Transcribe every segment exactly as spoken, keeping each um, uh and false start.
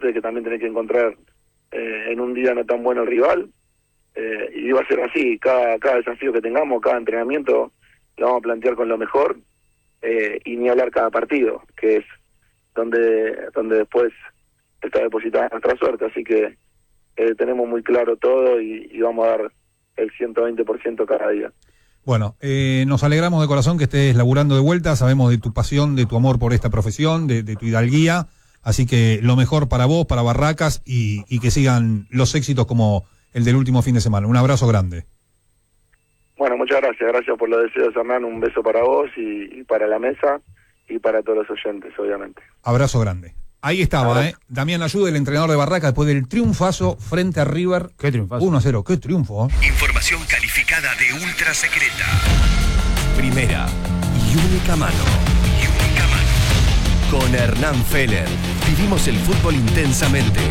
jugadores que también tenés que encontrar eh, en un día no tan bueno el rival, eh, y va a ser así, cada, cada desafío que tengamos, cada entrenamiento lo vamos a plantear con lo mejor, eh, y ni hablar cada partido, que es donde, donde después está depositada nuestra suerte, así que eh, tenemos muy claro todo y, y vamos a dar el ciento veinte por ciento cada día. Bueno, eh, nos alegramos de corazón que estés laburando de vuelta, sabemos de tu pasión, de tu amor por esta profesión, de, de tu hidalguía, así que lo mejor para vos, para Barracas, y, y que sigan los éxitos como el del último fin de semana. Un abrazo grande. Bueno, muchas gracias, gracias por los deseos, Hernán, un beso para vos y, y para la mesa y para todos los oyentes, obviamente. Abrazo grande. Ahí estaba, Abrazo. ¿eh? Damián Ayuda, el entrenador de Barracas, después del triunfazo frente a River. ¿Qué triunfazo? uno a cero, qué triunfo, ¿eh? Información calificada de ultra secreta. Primera y única mano. Y única mano. Con Hernán Feller. Vivimos el fútbol intensamente.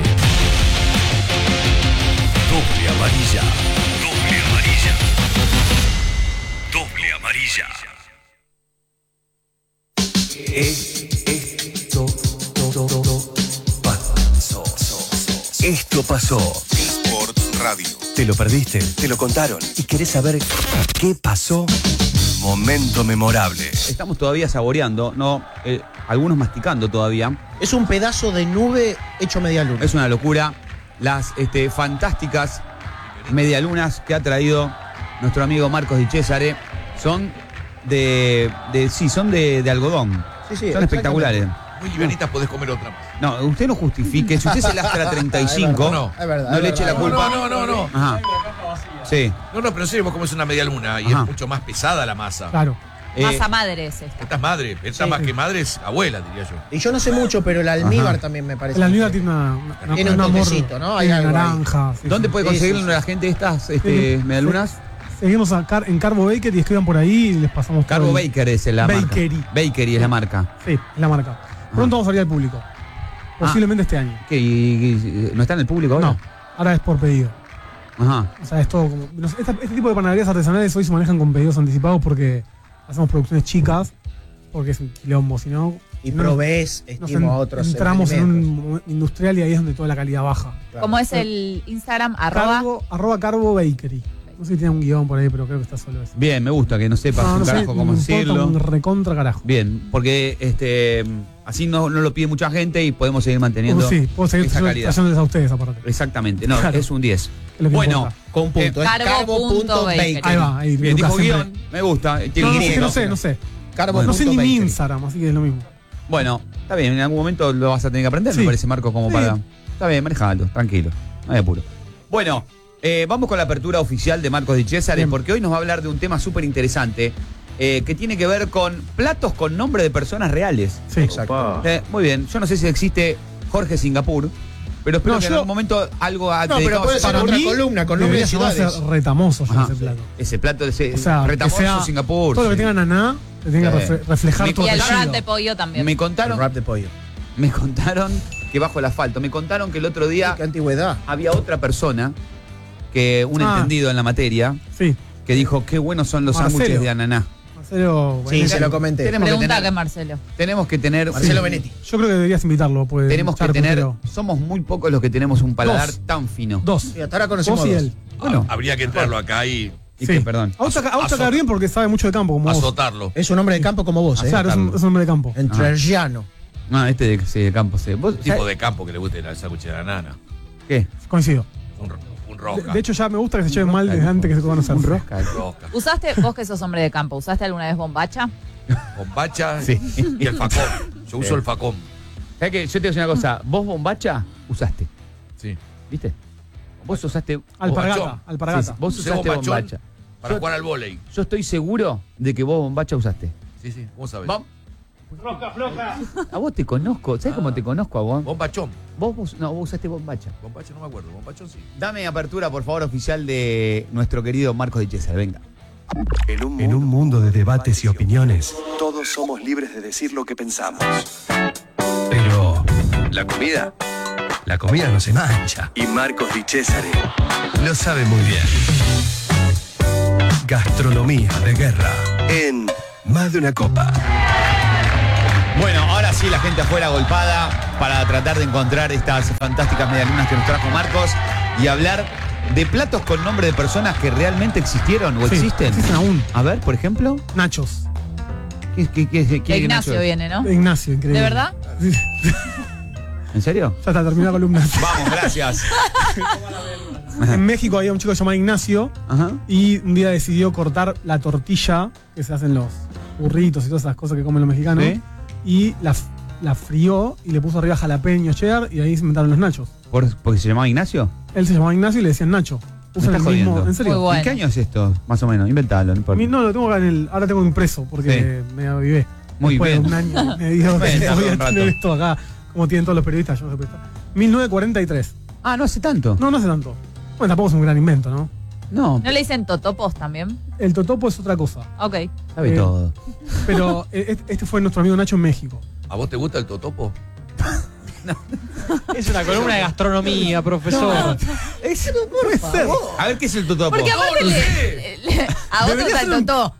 Doble amarilla. Doble amarilla. Doble amarilla. Esto pasó. Esto pasó. Sports Radio. ¿Te lo perdiste? ¿Te lo contaron? ¿Y querés saber qué pasó? Momento memorable. Estamos todavía saboreando, no, eh, algunos masticando todavía. Es un pedazo de nube hecho media luna. Es una locura. Las este, fantásticas medialunas que ha traído nuestro amigo Marcos Di Cesare son de, de sí, son de, de algodón. Sí, sí, son espectaculares. Muy livianitas, podés comer otra más. No, usted no justifique. Si usted se lastra treinta y cinco, No, Es verdad. no es le eche la verdad. culpa. No, no, no, no. Ajá. Sí. No, no, pero en serio, vos comés una media luna y Ajá. es mucho más pesada la masa. Claro. Eh, Masa madre es esta. Esta es madre, esta Sí. más que madre es abuela, diría yo. Y yo no sé mucho, pero el almíbar Ajá. también me parece. El almíbar tiene una, una, Tiene un amor, toquecito, ¿no? Hay tiene algo ahí. naranja. sí, ¿Dónde sí. puede Sí, conseguirlo sí, la gente estas este, Sí. medialunas? Seguimos a Car- en Carbo Baker y escriban por ahí y les pasamos todo Carbo el- Baker es la Bakery. marca. Bakery es la marca. Sí, es la marca. Pronto vamos a salir al público. Posiblemente este año. ¿Qué? ¿Y, y- no está en el público ahora? No, ahora es por pedido. Ajá. O sea, es todo como. no sé, esta- este tipo de panaderías artesanales hoy se manejan con pedidos anticipados porque hacemos producciones chicas, porque es un quilombo, si no. Y no- provees, nos estimo, en- a otros entramos en emprendimientos. un industrial y ahí es donde toda la calidad baja. Claro. ¿Cómo es el Instagram? Arroba. Carbo, arroba Carbo Bakery. No sé si tiene un guión por ahí, pero creo que está solo eso. Bien, me gusta que no sepas No, un no sé, carajo cómo me importa decirlo. un recontra carajo. Bien, porque este así no, no lo pide mucha gente y podemos seguir manteniendo Uh, sí, puedo seguir esa calidad. trayéndoles a ustedes aparte. Exactamente, no, Claro. es un diez. Es lo que Bueno, importa. Con punto. Eh, es Carbo carbo punto punto bakery. bakery. Ahí va, ahí bien, Lucas dijo siempre- guión, me gusta. Tiene No, no, un sé, guión. no sé, no sé. Carbo No sé punto ni mi bakery. Instagram, así que es lo mismo. Bueno, está bien, en algún momento lo vas a tener que aprender, Sí. me parece, Marco, como Sí. para. Está bien, manejalo, tranquilo, no hay apuro. Bueno, eh, vamos con la apertura oficial de Marcos Di Cesare, Bien. porque hoy nos va a hablar de un tema súper interesante eh, que tiene que ver con platos con nombre de personas reales. Sí, Exacto. Eh, muy bien, yo no sé si existe Jorge Singapur, pero espero No, que en yo- algún momento algo ha No, pero dedicado a puede ese ser plato. otra mí, columna con debería nombres de llamarse ciudades. retamoso ya Ajá. ese plato. Ese plato de ese O sea, que retamoso sea Singapur. todo lo que sí. tenga naná, que tenga que Sí. refle- reflejar Me- tu Y el apellido. rap de pollo también. Me El contaron, rap de pollo. me contaron que bajo el asfalto, me contaron que el otro día Qué antigüedad. había otra persona que un Ah. entendido en la materia Sí, que dijo qué buenos son los Marcelo. sándwiches de ananá. Marcelo. Sí, bueno, se lo comenté. Tenemos que Pregunta tener- que es Marcelo. Tenemos que tener Marcelo Benetti. Yo creo que deberías invitarlo. Pues, tenemos que Charco, tener pero- somos muy pocos los que tenemos un paladar Dos. tan fino. Dos. Sí, hasta ahora conocemos Vos y dos. él. Bueno, Ah, habría que entrarlo acá y y Sí. que, perdón. A vos te- a vos te Azot- cae bien porque sabe mucho de campo, como vos. azotarlo. Es un hombre de campo como vos, ¿eh? Claro, es un, es un hombre de campo. Entrerriano. No, este de, sí, de campo, sí. ¿Vos, Un tipo sabés de campo que le guste el sándwich de la nana. qué? Coincido. Un, un De, rosca. de hecho, ya me gusta que se lleven mal desde antes que se conocen. Un rosca. un rosca. ¿Usaste, vos que sos hombre de campo, ¿usaste alguna vez bombacha? Bombacha Sí. y el facón. Yo uso el facón. ¿Sabés qué? Yo te voy a decir una cosa. Vos bombacha usaste, Sí. ¿viste? Vos usaste Alpargata. Bombachón. Alpargata. Sí, sí, vos Usé usaste bombachón bombacha. para Yo- jugar al vóley. Yo estoy seguro de que vos bombacha usaste. Sí, sí. ¿Cómo sabes? Vam- A vos te conozco, ¿sabes cómo te conozco a vos? Bombachón. Vos, vos- no, vos usaste bombacha. Bombacha no me acuerdo. Bombachón sí. Dame apertura, por favor, oficial de nuestro querido Marcos Di Cesare. Venga. En un, En un mundo de debates y opiniones, todos somos libres de decir lo que pensamos. pero La comida la comida no se mancha. y Marcos Di Cesare. Lo sabe muy bien. Gastronomía de guerra. En Más de una copa. Bueno, ahora sí la gente afuera agolpada para tratar de encontrar estas fantásticas medialunas que nos trajo Marcos y hablar de platos con nombre de personas que realmente existieron o Sí, existen. existen aún. A ver, por ejemplo. Nachos. ¿Qué, qué, qué, qué, De qué Ignacio Nacho? viene, ¿no? De Ignacio, increíble. ¿De verdad? Sí. ¿En serio? Ya está, terminó la columna. Vamos, gracias. En México había un chico llamado Ignacio Ajá. y un día decidió cortar la tortilla que se hacen los burritos y todas esas cosas que comen los mexicanos ¿Sí? y la, la frió y le puso arriba jalapeño, cheddar y ahí se inventaron los nachos. ¿Por, ¿Porque se llamaba Ignacio? Él se llamaba Ignacio y le decían Nacho. Me Usan estás el mismo. jodiendo. ¿En serio? Muy bueno. ¿En qué año es esto? Más o menos, inventalo, no importa. Mi- No, lo tengo acá en el. Ahora tengo impreso porque me avivé. Muy Después bien. de un año y medio Bueno, que tardó voy a un rato. tener esto acá, como tienen todos los periodistas, yo no sé prestar. mil novecientos cuarenta y tres. Ah, no hace tanto. No, no hace tanto. Bueno, tampoco es un gran invento, ¿no? No, ¿No le dicen totopos también? El totopo es otra cosa. Ok. sabe eh, todo. Pero eh, este este fue nuestro amigo Nacho en México. ¿A vos te gusta el totopo? Es una columna de gastronomía, profesor. Es, Puede ser. a ver qué es el totopo. Porque aparte no le- sé. le- a vos te Debería gusta el ser un- totó.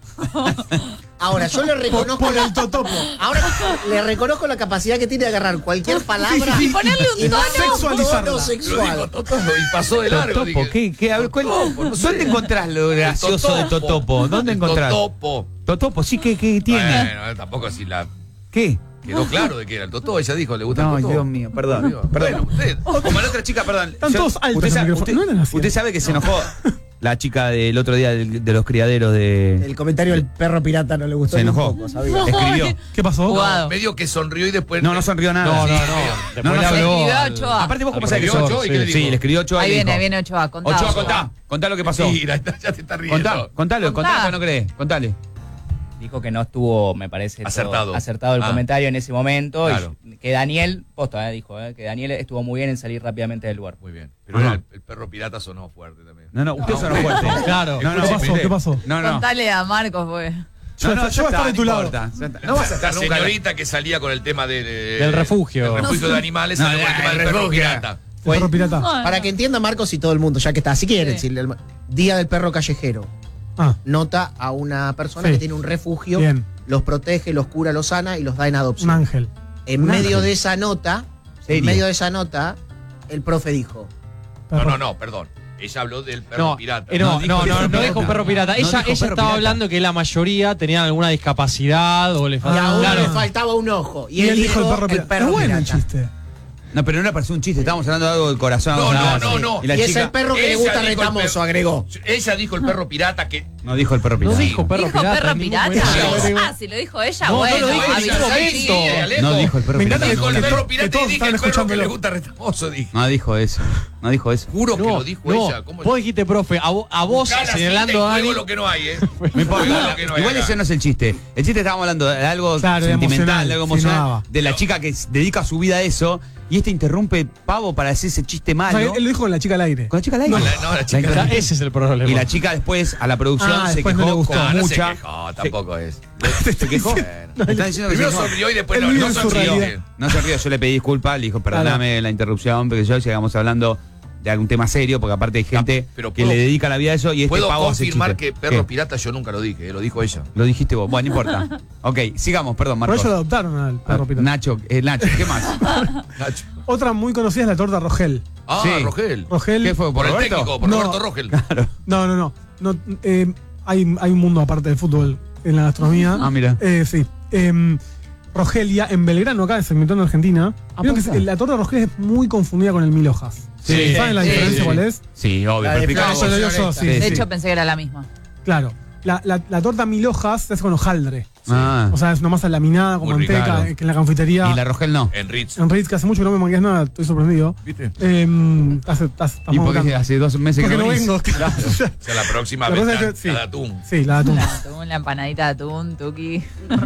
Ahora, yo le reconozco Por la, el totopo. ahora le reconozco la capacidad que tiene de agarrar cualquier palabra Y ponerle un y tono. darle un Sexualizarla. tono Lo dijo sexual. totopo y pasó de largo. Totopo, dije. ¿qué? ¿Qué? A ver, ¿cuál- Totopo, no sé. ¿dónde encontrás lo gracioso de Totopo? ¿Dónde El encontrás? Totopo. Totopo, sí, ¿qué, qué tiene? Bueno, eh, tampoco así la... ¿Qué? Quedó claro de que era el totó, ella dijo, le gusta No, el totó. Dios mío, perdón. Digo, Perdón. bueno, usted. Como la otra chica, perdón. Están todos altos usted, en sabe, el usted, micrófono. No eran así. usted sabe que se enojó la chica del otro día de, de los criaderos de... El comentario del perro pirata no le gustó Se ni un enojó. poco, ¿sabía? Escribió. ¿Qué pasó? Jugado. Medio que sonrió y después... No, no sonrió nada. No, no, Sí. no. Después No, no, le se habló. escribió a al- Ochoa. Aparte vos cómo al sabés que profesor, sos. Ochoa y qué le Sí, dijo? le escribió Ochoa Ahí y viene, dijo, viene Ochoa. Contá. Ochoa, Ochoa. contá. Contá lo que pasó. Mira, ya te está riendo. Contá, contalo, Contá. contá que no crees. Contale. Dijo que no estuvo, me parece, todo Acertado. acertado el Ah. comentario en ese momento. Claro. Y que Daniel, posta, eh, dijo, eh, que Daniel estuvo muy bien en salir rápidamente del lugar. Muy bien. Pero Ajá. era el, el perro pirata sonó fuerte también. No, no, usted sonó fuerte. Claro. No, no, ¿Qué pasó? usted- ¿Qué pasó? No, no. Contale a Marcos, pues. Yo, No, no, yo ya voy a estar está, de tu no lado. importa, ya está. No vas a estar La nunca. señorita que salía con el tema de, de- Del refugio. del refugio No, de animales, no, salió con el el tema del perro refugio. pirata. El perro pirata. Para que entienda Marcos y todo el mundo, ya que está, si quieren, Sí. si el Día del Perro Callejero. Ah, Nota a una persona Sí. que tiene un refugio, bien. los protege, los cura, los sana y los da en Un adopción. ángel. En Un medio ángel. de esa nota, ¿Serio? en medio de esa nota, el profe dijo, No, no, no, perdón. Ella habló del perro No, pirata. eh, no, No, no, dijo no, perro no dijo un perro pirata. No Ella, dijo ella perro estaba pirata. hablando que la mayoría tenían alguna discapacidad o le y a faltaba. uno Claro. le faltaba un ojo. Y, Y él dijo, el perro el pirata. perro Es bueno el pirata. chiste. No, pero no era para hacer un chiste, estábamos hablando de algo del corazón. No, algo no, así. no, no. Y la Y es chica el perro que le Ella gusta dijo el retamoso, perro- agregó. Ella dijo el perro pirata que... no dijo el perro No pirata. dijo perro ¿Dijo pirata. perro en ningún pirata? momento. Ah, si lo dijo ella, No, no bueno. lo dijo en avisó. ningún Sí, momento. sí, Alejo. No dijo el perro Me pirata. encanta Dijo el que perro to- pirata que todos y dije están el perro que le escuchándolo. gusta retamoso, dije. No dijo eso. No dijo eso. Juro que No, lo dijo no. ella. ¿Cómo Vos dijiste, profe, a, vo- a vos Buscá la señalando cinta y a Dani. juego lo que no hay, ¿eh? No importa. Juego lo que no hay Igual acá. ese no es el chiste. El chiste estábamos hablando de algo Claro, sentimental, emocional, de algo sí, emocional. nada. de la chica que s- dedica su vida a eso. Y este interrumpe Pavo para hacer ese chiste O malo. sea, él lo dijo con la chica al aire. Con la chica al aire. No, la- no, la chica- interrumpió. Ya, ese es el problema. Y la chica después a la producción Ah, se después quejó no le gustó. con No, no se mucha. quejó, tampoco es. ¿Se quejó? Bueno. Me están diciendo que se Primero quejó. sonrió y después Él no, vive no en su sonrió. realidad. No se ríe, yo le pedí disculpas, le dijo perdóname la interrupción, porque yo sigamos hablando de algún tema serio, porque aparte hay gente pero que puedo- le dedica la vida a eso y este Puedo Pavo hace confirmar que chiste. perro ¿Qué? pirata yo nunca lo dije, eh, lo dijo ella. Lo dijiste vos, bueno, no importa. Ok, sigamos, perdón, Por Marcos. eso lo adoptaron al perro Ah, pirata. Nacho, eh, Nacho, ¿qué más? Nacho. Otra muy conocida es la torta Rogel. Ah, Sí. Rogel. Rogel. ¿Qué fue? Por ¿Por el Roberto? técnico, por No. Roberto Rogel. No, no, no. no eh, hay, hay un mundo aparte del fútbol en la gastronomía. Ah, mira. Eh, sí. Em, Rogelia, en Belgrano, acá se inventó en Argentina. Ah, Vieron que posta. es- la torta Rogel es muy confundida con el mil hojas. Sí. ¿Saben la Sí. diferencia Sí. cuál es? Sí, obvio, La pero de explicamos. Flores Eso lo digo yo, Floresta. sí, De sí. hecho, pensé que era la misma. Claro. La, la, la torta mil hojas se hace con hojaldre. Ah. O sea, es una masa laminada con Muy rica, manteca, claro. eh, que en la confitería. Y la Rogel no. En Ritz. En Ritz, que hace mucho que no me mangués nada, estoy sorprendido. ¿Viste? Em, estás- estás- estás ¿Y por mancando. qué hace dos meses Porque que no no venís? vengo. O sea, la próxima La vez cosa es la, que- sí. la de atún. Sí, la de atún. La atún, la empanadita de atún, tuki.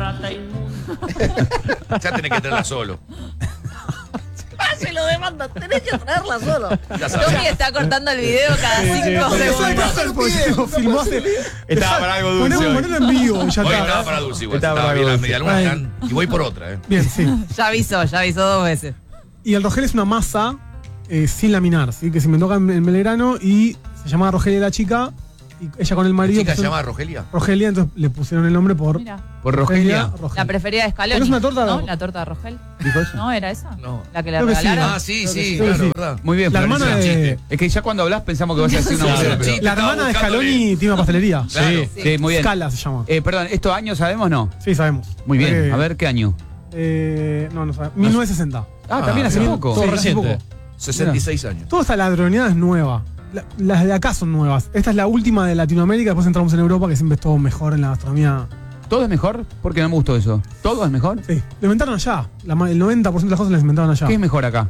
Ya tenés que tenerla solo. Se lo demanda, tenés que traerla solo. Ya sabes. Tuki está cortando el video cada cinco Eso hay que segundos. hacer porque lo filmó hace. Estaba para algo dulce Ponelo, hoy. ponelo en vivo, ya Hoy está. estaba para dulce igual. Estaba Estaba para bien las dulce. medialunas Ay. están. Y voy por otra, ¿eh? Bien, sí. Ya avisó, ya avisó dos veces. Y el Rogel es una masa eh, sin laminar, ¿sí? Que se inventó acá en, en Belgrano y se llamaba Rogelia la chica y ella con el ¿La marido. chica se pusieron- llama Rogelia? Rogelia, entonces le pusieron el nombre por. Mira. Por Rogelia. La preferida de Scaloni. ¿No es una torta? ¿No? La torta de Rogel. ¿Dijo eso? ¿No era esa? No. La que le Creo que sí. regalaron. Ah, sí, Creo que sí, sí, claro, sí. verdad. Muy bien, La Florencia. hermana de. Es que ya cuando hablas pensamos que vas a decir una Claro, boludez, sí. pero- La estaba hermana de buscándole. Scaloni tiene una pastelería. Claro. Sí, sí, muy bien. Scala se llama. Eh, perdón, ¿estos años sabemos o no? Sí, sabemos. Muy bien, Eh, a ver qué año. Eh, no, no sabemos. mil novecientos sesenta. Ah, también hace sí, poco. sí, Todo hace poco. reciente. sesenta y seis años. Toda esta ladroneada es nueva. La- las de acá son nuevas. Esta es la última de Latinoamérica, después entramos en Europa, que siempre es todo mejor en la gastronomía. ¿Todo es mejor? Porque no me gustó eso. ¿Todo es mejor? Sí, lo inventaron allá. La ma- el noventa por ciento de las cosas las inventaron allá. ¿Qué es mejor acá?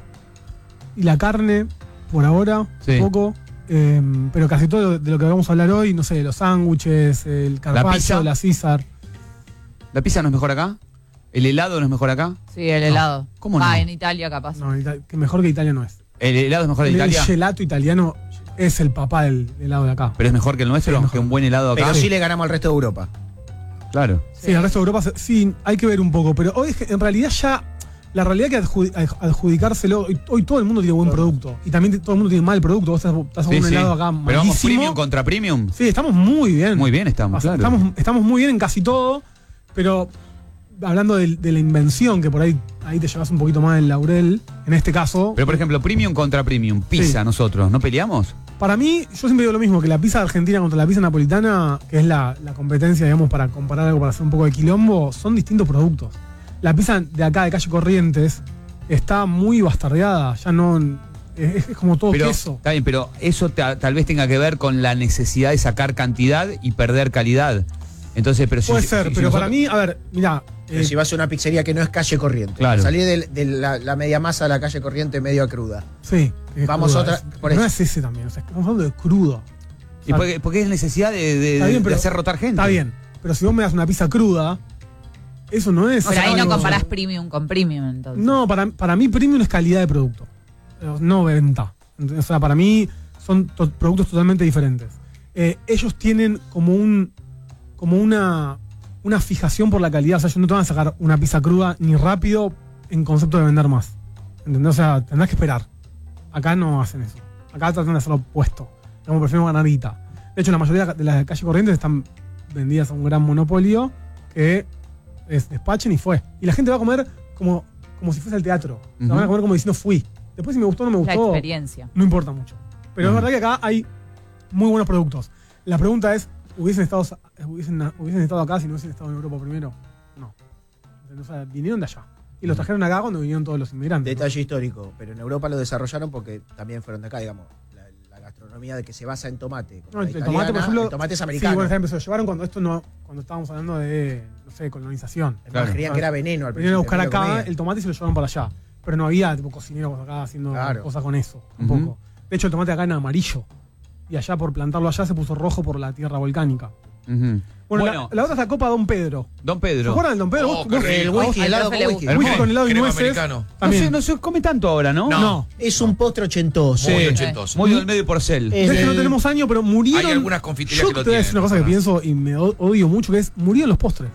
Y la carne, por ahora, Sí. un poco. eh, pero casi todo de lo que vamos a hablar hoy, no sé, los sándwiches, el pizza? carpaccio, la César. ¿La pizza no es mejor acá? ¿El helado no es mejor acá? Sí, el helado. ¿Cómo no? Ah, en Italia capaz. No, Ita- que mejor que Italia no es. ¿El helado es mejor de El, el Italia? gelato italiano es el papá del helado de acá. ¿Pero es mejor que el nuestro? Sí, mejor. ¿Que un buen helado acá? Pero sí le ganamos al resto de Europa. Claro. Sí, el resto de Europa se- sí, hay que ver un poco, pero hoy es que en realidad ya la realidad que adjudi- adj- adjudicárselo, hoy, hoy todo el mundo tiene buen producto y también todo el mundo tiene mal producto. Vos estás, estás Sí, con un sí. helado acá Pero vamos malísimo. premium contra premium. Sí, estamos muy bien. Muy bien estamos, O sea, claro. Estamos, estamos muy bien en casi todo, pero hablando de, de la invención, que por ahí, ahí te llevas un poquito más del laurel, en este caso, Pero por ejemplo, premium contra premium. Pizza, Sí. nosotros, ¿no peleamos? para mí, yo siempre digo lo mismo, que la pizza argentina contra la pizza napolitana, que es la, la competencia, digamos, para comparar algo, para hacer un poco de quilombo, son distintos productos. La pizza de acá, de Calle Corrientes, está muy bastardeada, ya no... Es, es como todo Pero, queso. está bien, pero eso ta- tal vez tenga que ver con la necesidad de sacar cantidad y perder calidad. Entonces, pero si- Puede si- ser, si pero para nosotros- mí, a ver, mirá, Pero eh, si vas a una pizzería que no es calle corriente. Claro. Salí de, de la, la media masa a la calle corriente medio cruda. sí. es Vamos cruda, otra- es- por no eso. es ese también, o sea, estamos hablando de crudo. ¿Y por qué, por qué es necesidad de, de- Está bien, de pero- hacer rotar gente? Está bien, pero si vos me das una pizza cruda, eso no es... Pero ahí no algo- comparás premium con premium, entonces. No, para, para mí premium es calidad de producto, eh, no venta. O sea, para mí son to- productos totalmente diferentes. Eh, ellos tienen como un como una, una fijación por la calidad. O sea, ellos no te van a sacar una pizza cruda ni rápido en concepto de vender más. ¿Entendés? O sea, tendrás que esperar. Acá no hacen eso. Acá tratan de hacerlo opuesto. Como prefieren ganar guita. De hecho, la mayoría de las de calle Corrientes están vendidas a un gran monopolio que es despachen y fue. Y la gente va a comer como, como si fuese al teatro. O sea, Ujú. van a comer como diciendo fui. Después si me gustó o no me La gustó, experiencia. no importa mucho. Pero Ujú. es verdad que acá hay muy buenos productos. La pregunta es, ¿hubiesen estado, hubiesen, hubiesen estado acá si no hubiesen estado en Europa primero? No. ¿Entendés? O sea, vinieron de allá. Y los trajeron acá cuando vinieron todos los inmigrantes. Detalle histórico. Pero en Europa lo desarrollaron porque también fueron de acá, digamos. La, la gastronomía de que se basa en tomate. como No, la el, el italiana, tomate, por ejemplo. el tomate es Sí, americano. bueno, está bien, pero se lo llevaron cuando esto no, cuando estábamos hablando de, no sé, colonización. Además, Claro. creían que era veneno al Venían a buscar principio, no lo acá comían. el tomate y se lo llevaron para allá. Pero no había tipo cocineros acá haciendo Claro. cosas con eso, tampoco. De hecho, el tomate acá era amarillo. Y allá por plantarlo allá se puso rojo por la tierra volcánica. Ujú. Bueno, Bueno, la, la otra es la Copa Don Pedro. Don ¿Se Pedro. acuerdan del Don Pedro? Oh, Vos- qué vos- rico. El vos- whisky, Al helado profe le con gusta. whisky. whisky con helado y Crema nueces. americano. No También. se, no se come tanto ahora, ¿no? No. No. Es un postre ochentoso. Muy Sí. ochentoso. Muy del medio porcel. Eh, Es que no el- tenemos años, pero murieron. Hay algunas confiterías Yo que lo te voy a decir tienen, una cosa que personas. pienso y me o- odio mucho, que es murieron los postres.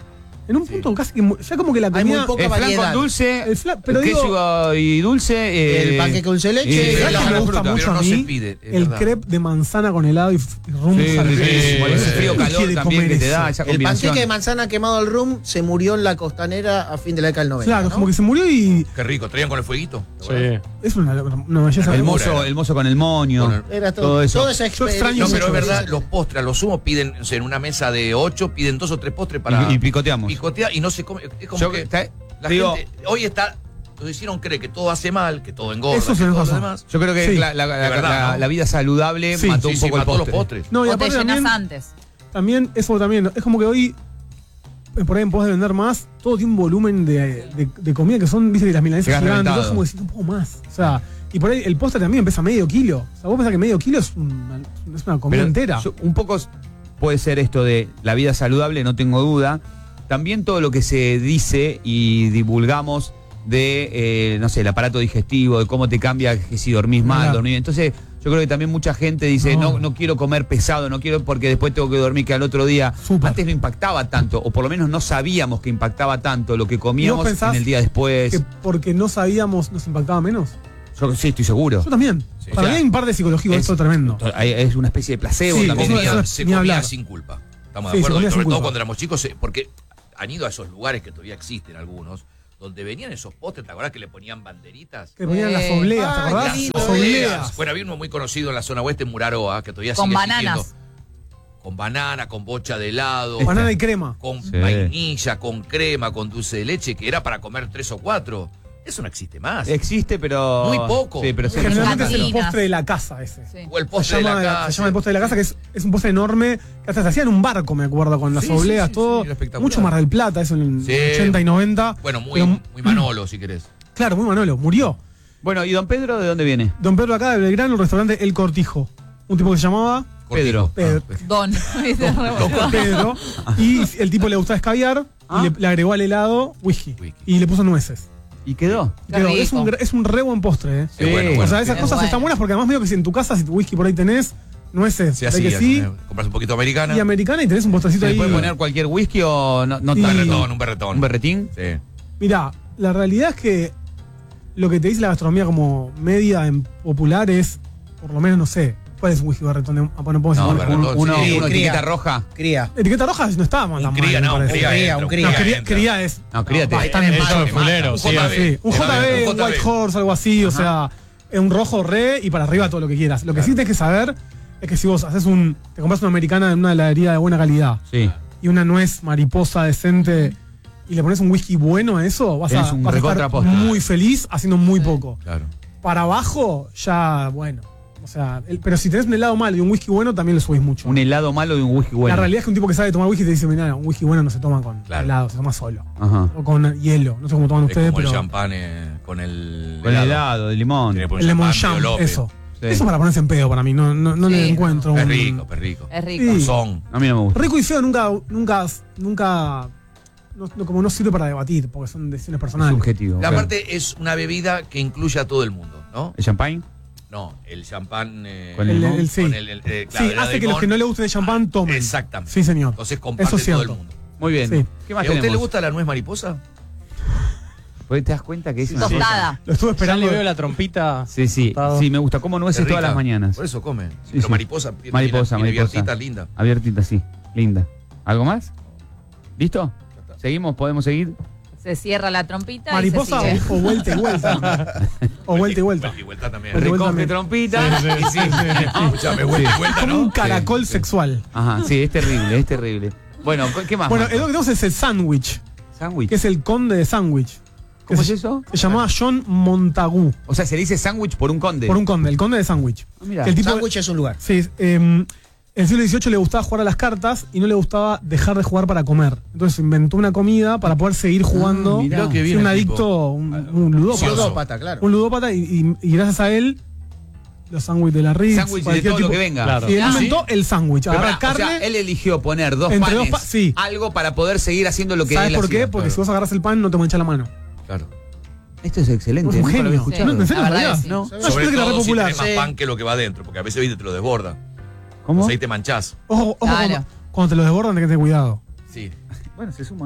En un punto casi que mu- ya como que la Hay muy comida. poca El flan variedad. con dulce, El flan- pero digo- queso y dulce. eh, El panqueque dulce de leche. y- y ¿Sabes la- qué me la gusta fruta, mucho pero a no mí? se pide, es El verdad. crepe de manzana con helado y, f- y rum Sí, saltado. riquísimo. Qué Ese frío calor quiere también comer que te da eso? esa El combinación. panqueque de manzana quemado al rum se murió en la costanera a fin de la década del noventa. Claro, ¿no? como que se murió y Qué rico, traían con el fueguito. Sí. es una, una belleza. El Hermoso. mozo, el mozo con el moño. Con el- Era todo, todo eso. Toda esa Yo extraño No, experiencia. pero es mucho verdad, eso. los postres, a lo sumo piden, o sea, en una mesa de ocho, piden dos o tres postres para Y, y picoteamos. picotear y no se come. Es como Yo que te- la te digo- gente hoy está, nos hicieron creer que todo hace mal, que todo engorda, Eso que se nos todo lo pasa. demás. Yo creo que Sí. la, la- la- De verdad, la- ¿no? la vida saludable Sí, mató Sí, un sí, poco el mató los postre. postres. No, y O te aparte llenas también, antes. también, eso también, es como que hoy, eh, por ahí en pos de vender más, todo tiene un volumen de, de, de comida que son, viste, que las milanesas Llegas gigantes, reventado. es como decir un poco más. O sea, y por ahí el postre también pesa medio kilo. O sea, vos pensás que medio kilo es una, es una comida Pero entera. yo- un poco puede ser esto de la vida saludable, no tengo duda. También todo lo que se dice y divulgamos de, eh, no sé, el aparato digestivo, de cómo te cambia que si dormís mal, Claro. dormís. Entonces, yo creo que también mucha gente dice, No. no, no quiero comer pesado, no quiero porque después tengo que dormir que al otro día. Súper. Antes no impactaba tanto, o por lo menos no sabíamos que impactaba tanto lo que comíamos pensás en el día después. que porque no sabíamos nos impactaba menos. Yo sí, estoy seguro. Yo también. Sí. Para O sea, mí hay un par de psicológico, esto tremendo. Hay- Es una especie de placebo Sí, también. eso- Comía- eso- se ni comía hablar. sin culpa. Estamos Sí, de se acuerdo. comía Y sin sobre todo culpa. cuando éramos chicos, se- porque han ido a esos lugares que todavía existen algunos, donde venían esos postres, ¿te acordás que le ponían banderitas? Que ponían Eh. las obleas, ¿te Ay, acordás? qué lindo. Las Obleas. obleas. Bueno, había uno muy conocido en la zona oeste, en Muraroa, que todavía Con sigue bananas. existiendo. Con banana, con bocha de helado, Banana y crema. con Sí. vainilla, con crema, con dulce de leche, que era para comer tres o cuatro. Eso no existe más. Existe, pero. Muy poco. Sí, pero sí. Generalmente es el Cantinas. postre de la casa ese. Sí. O el Se postre de llama, la casa. se llama el postre de la casa, que es, es un postre enorme, que hasta se hacía en un barco, me acuerdo, con las Sí, obleas, sí, sí, todo. sí, era espectacular. Mucho Mar del Plata, eso en el Sí. ochenta y noventa. Bueno, muy, Pero- muy Manolo, si querés. Claro, muy Manolo, murió. Bueno, ¿y don Pedro de dónde viene? Don Pedro acá de Belgrano, el restaurante El Cortijo. Un tipo que se llamaba Pedro. Pedro. Don. ¿Viste? Don Pedro. Y el tipo le gustaba escabiar Ah. y le, le agregó al helado whisky. Whisky. Y le puso nueces. ¿Y quedó? Qué Quedó- rico. es, un, gr- es un re buen postre, ¿eh? Sí, bueno, o bueno. sea, esas Es cosas bueno. están buenas porque además medio que si en tu casa, si tu whisky por ahí tenés, nueces, Se por ahí hacía. que sí, eh, Compras un poquito americana. y americana y tenés un postrecito ¿Se le ahí. puede poner cualquier whisky o no, no Y- un tanto? berretón, un berretón. ¿Un berretín? Sí. Mirá, la realidad es que lo que te dice la gastronomía como media en popular es, por lo menos, no sé, ¿cuál es un whisky barretón? De, ah, no puedo decir No, cuál. berretón. Un- uno, Sí, uno cría. etiqueta roja. Cría. Etiqueta roja no estaba mal. Un tan cría, mal, no, me un parece. cría Cría, entra, un un cría. No, cría cría, entra. cría es. No, críate. Bastante Eso malo. es fulero, Un sí. J B. Sí, un Está J bien, B, un un J B. White Horse, algo así, o sea, es un rojo re y para arriba todo lo que quieras. Lo que sí tienes que saber es que si vos haces un, te compras una americana en una heladería de buena calidad Sí. y una nuez mariposa decente y le pones un whisky bueno a eso, vas a, Tenés un vas a estar recontrapostre. muy feliz haciendo muy poco. Claro. Para abajo, ya, bueno. O sea, el- pero si tenés un helado malo y un whisky bueno, también lo subís mucho. Un helado malo y un whisky bueno. La realidad es que un tipo que sabe tomar whisky te dice, mira, un whisky bueno no se toma con Claro. helado, se toma solo. Ajá. O con hielo. No sé cómo toman Es ustedes, como el pero. champán eh, con el Con helado de limón. Tiene que poner El lemon champán, jam, Pío López. eso. Sí. Eso para ponerse en pedo para mí, no, no, no Sí. le encuentro Es un. rico, es rico. Es rico. Sí. Son. A mí no me gusta. Rico y feo nunca, nunca, nunca. No, no- como no sirve para debatir, porque son decisiones personales. Subjetivo. La ok. parte es una bebida que incluye a todo el mundo, ¿no? ¿El champagne? No, el champán eh, Con El, limón. el- sí. con el- el- eh, claro, sí, el hace que los limón. que no le gusten el champán tomen. Exactamente. Sí, señor. Entonces Eso comparte es todo el cierto. mundo. Muy bien. Sí. ¿Qué más ¿Y ¿A usted tenemos? le gusta la nuez mariposa? Porque te das cuenta que es una Tostada. Lo estuve Ya esperando. le veo la trompita. Sí, sí. Tostado. Sí, me gusta. Como nueces Es todas rica. las mañanas. Por eso come. Sí, Pero sí. mariposa, viene- Mariposa, viene mariposa. abiertita, linda. Abiertita, sí. Linda. ¿Algo más? ¿Listo? ¿Seguimos? ¿Podemos seguir? Se cierra la trompita Mariposa y se sigue. o, o vuelta y vuelta. o vuelta y vuelta. Vuelta y vuelta también. Vuelta y vuelta Recoge también. trompita. Sí, sí, sí, sí. Escuchame, vuelta y vuelta, Como un ¿no? caracol sexual. Ajá, sí, es terrible, es terrible. Bueno, ¿qué más? Bueno, Marco? el otro que tenemos es el sándwich, Sándwich. que es el conde de sándwich. que ¿Cómo se- es eso? Se llamaba John Montagu, O sea, se le dice sándwich por un conde. por un conde, el conde de sándwich. Ah, mirá. Que el tipo- Sándwich es un lugar. Sí, eh, en el siglo dieciocho le gustaba jugar a las cartas y no le gustaba dejar de jugar para comer. Entonces inventó una comida para poder seguir jugando. mirá. Mirá qué Sí, bien un el tipo. adicto, un, un ludópata. Ocioso. Ludópata, claro. Un ludópata y, y- y gracias a él, los sándwiches de la Ritz. Sándwich de cualquier todo lo tipo- que venga. Claro. Y él Ah, inventó el sándwich. Pero Agarrar pará, o carne. sea, él eligió poner dos Entre dos panes, pa- sí. algo para poder seguir haciendo lo que ¿Sabes él por qué? hacía. Porque claro. si vos agarras el pan no te manchas la mano. Claro. Esto es excelente, Es un nunca lo había genio. escuchado. No, ¿en serio? La verdad ¿Sabías? que sí. No. No, yo Sobre creo que era todo re si popular. tenés más Sí. pan que lo que va adentro, porque a veces viste, te lo desborda. ¿Cómo? Entonces ahí te manchás. Ojo, ojo Claro. cuando, cuando te lo desbordan, tenés que tener cuidado. Sí. Bueno, se suma.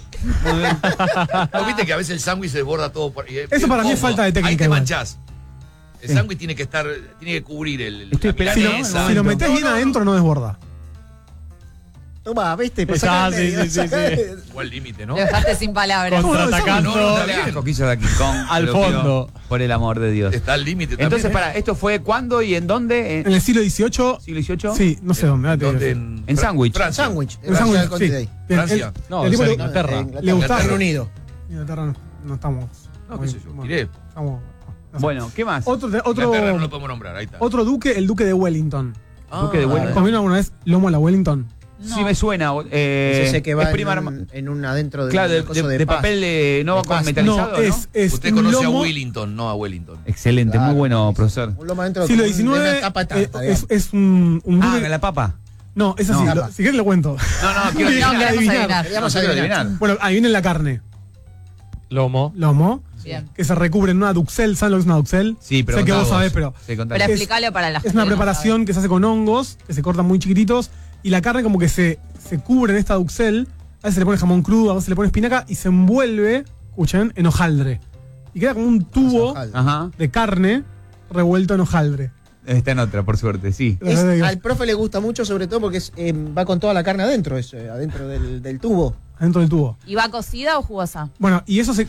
¿No viste que a veces el sándwich se desborda todo? Por, y es Eso para mí es incómodo. falta de técnica Ahí te igual. manchás. El Sí. sándwich tiene que estar, tiene que cubrir el. Estoy la esperando Si lo, milanesa. si lo metés No, bien no, no. adentro, no desborda. Toma, viste, Está, pasá al sí, medio, sí, sí, sacá- sí. Igual límite, ¿no? Lo dejaste sin palabras. Contraatacando No, no, está bien. Coquillo de King Kong. al te lo pido, fondo. Por el amor de Dios. Está al límite también. Entonces, ¿eh? para, ¿esto fue cuándo y en dónde? En ¿En el siglo dieciocho, siglo dieciocho? sí, no sé dónde. ahora te digo. ¿Dónde? En Fra- sándwich. Francia. Sándwich. El sándwich, Francia, sí. de ahí. Bien, Francia. el- No, el tipo o sea, le- Inglaterra. Inglaterra, Le gustaba- Reino Unido. Inglaterra no, no estamos. No, muy- qué sé yo. bueno, Tiré. estamos- no sé. Bueno, ¿qué más? Otro, de- Inglaterra no lo otro, podemos nombrar, ahí está. otro duque, el duque de Wellington. Duque de Wellington. ¿Comieron alguna vez lomo a la Wellington? No. Sí me suena. Eh, Es ese que va es en, prima un, en un adentro de Claro, un de, coso de- de de paz. papel de, no De con paz. metalizado, No, ¿no? es, es Usted un conoce lomo. a Wellington, no a Wellington. Excelente, muy Claro, bueno, buenísimo. profesor. Un lomo adentro Siglo con un- de una diecinueve, tapa de eh, tarta, es, digamos. es un, un Ah, duque. la papa. No, es así. No. lo- si querés lo cuento. No, no, quiero Sí, No, adivinar. queremos adivinar. adivinar. Queríamos No, quiero adivinar. adivinar. Bueno, ahí viene la carne. Lomo. Lomo. Bien. Que se recubre en una duxel. ¿Sabes lo que es una duxel? Sí, pero Sé que contá vos sabés, pero Sí, contá. Pero Es- explícalo para la gente. es una que no preparación que se hace con hongos, que se cortan muy chiquititos, y la carne como que se, se cubre en esta duxel. A veces se le pone jamón crudo, a veces se le pone espinaca y se envuelve, escuchen, en hojaldre. y queda como un tubo Ajá. de carne revuelto en hojaldre. Está en otra, por suerte, sí. Es- al profe le gusta mucho, sobre todo porque es, eh, va con toda la carne adentro, eso, eh, adentro del, del tubo. Adentro del tubo. ¿Y va cocida o jugosa? Bueno, y eso se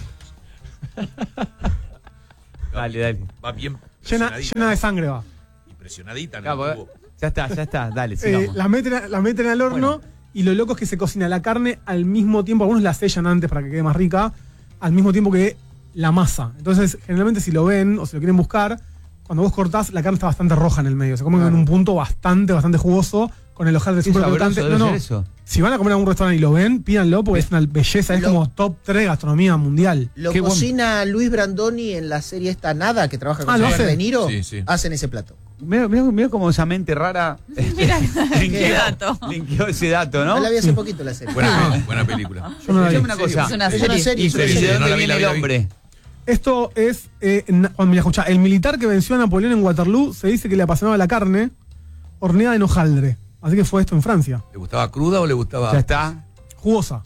Dale, dale. Va bien llena, presionadita, llena de ¿no? sangre va. Impresionadita en Claro, el tubo. Ya está, ya está, dale, Eh, sigamos. la, meten, a- la meten al horno y lo loco es que se cocina la carne al mismo tiempo. Algunos la sellan antes para que quede más rica, al mismo tiempo que la masa. Entonces, generalmente, si lo ven o si lo quieren buscar, cuando vos cortás, la carne está bastante roja en el medio. Se come en un punto bastante, bastante jugoso, con el hojaldre Qué súper sabroso crocante. debe No, no. ser eso. Si van a comer a un restaurante y lo ven, pídanlo porque es una belleza. Es Lo- como top tres de gastronomía mundial. Lo Qué buen- cocina Luis Brandoni en la serie esta Nada, que trabaja con Ah, ¿lo Robert hace? De Niro. Sí, sí. Hacen ese plato. Mira, mira, mira cómo esa mente rara Mira, qué linkeó, dato. linkeó ese dato, ¿no? Yo la vi hace poquito la serie. Buena, peli- buena película. Yo no la vi. Escuchame una cosa. Es una Es una serie. serie. ¿Y es una de serie. no dónde la vi, viene la vi, el la vi. hombre? Esto es. Eh, na- cuando, mira, escuchá, el militar que venció a Napoleón en Waterloo se dice que le apasionaba la carne horneada en hojaldre. Así que fue esto en Francia. ¿Le gustaba cruda o le gustaba? Ya está. Jugosa.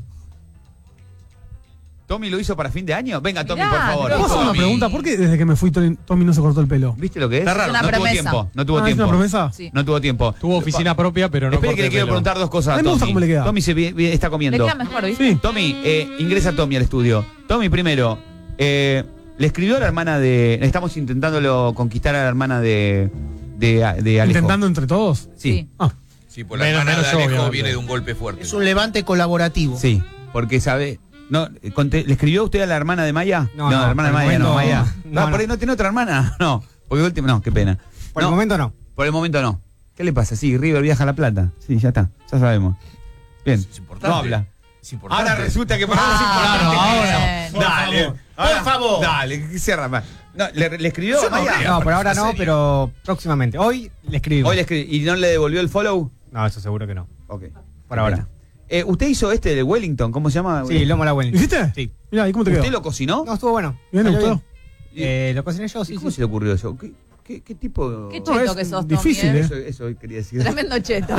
¿Tommy lo hizo para fin de año? Venga, Tommy, Mirá, por favor. pero- ¿Puedo hacer una Tommy. pregunta? ¿Por qué desde que me fui Tony, Tommy no se cortó el pelo? ¿Viste lo que es? Está raro. Es una no tuvo promesa. tiempo. No tuvo Ah, ¿es tiempo. una promesa? Sí. No tuvo tiempo. Tuvo oficina propia, pero no Espere que corte le quiero pelo. preguntar dos cosas A a mí me gusta Tommy. cómo le queda. Tommy se vi- vi- está Le comiendo. queda mejor, ¿viste? Sí. Tommy, eh, ingresa Tommy al estudio. Tommy, primero, eh, le escribió a la hermana de... Estamos intentándolo conquistar a la hermana de, de, de Alejo. Intentando entre todos. Sí, Ah, Sí, por la Menos- hermana de menos Alejo obviamente. viene de un golpe fuerte. Es un levante colaborativo. sí, porque sabe... No, eh, conté- ¿Le escribió usted a la hermana de Maya? No, la no, hermana de por el Maya, no, momento- Maya. no, Ah, no. por ahí no tiene otra hermana. No, porque último, no, qué pena. Por No, el momento no. Por el momento no. ¿Qué le pasa? Sí, River viaja a La Plata. Sí, ya está, ya sabemos. Bien, Es importante. no habla. Es importante. Ahora resulta que para Ah, vos es importante. bien. Por Dale, favor, ahora- por favor. Dale, que cierra más. No, ¿le, le escribió Yo a Maya? no No, por ahora ¿En no, serio? pero próximamente. Hoy le escribimos. Hoy le escribió. ¿Y no le devolvió el follow? No, eso seguro que no. Ok. Por ahora. Eh, ¿Usted hizo este de Wellington? ¿Cómo se llama? Sí, lomo a la Wellington. ¿hiciste? Sí. Mira, ¿y cómo te quedó? ¿Usted lo cocinó? No, estuvo bueno. Bien, ¿te Salió gustó? Eh, lo cociné yo, ¿Y sí, ¿Cómo sí. se le ocurrió eso? ¿Qué, qué, qué tipo Qué No, cheto es que sos, difícil, Tommy, ¿eh? Eso, eso quería decir. Tremendo cheto.